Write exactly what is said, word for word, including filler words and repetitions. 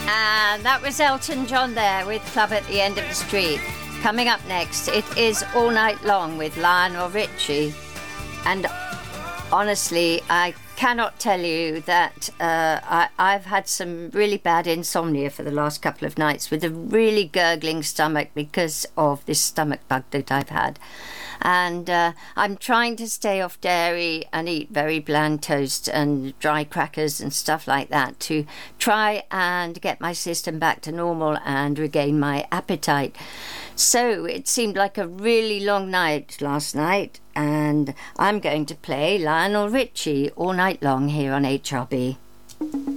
And that was Elton John there with Club at the End of the Street. Coming up next, it is All Night Long with Lionel Richie. And honestly, I cannot tell you that uh, I, I've had some really bad insomnia for the last couple of nights with a really gurgling stomach because of this stomach bug that I've had. And uh, I'm trying to stay off dairy and eat very bland toast and dry crackers and stuff like that to try and get my system back to normal and regain my appetite. So it seemed like a really long night last night, and I'm going to play Lionel Richie all night long here on H R B.